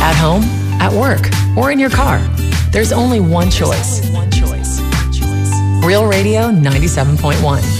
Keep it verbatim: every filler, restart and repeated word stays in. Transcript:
At home, at work, or in your car, there's only one choice. Real Radio ninety-seven point one.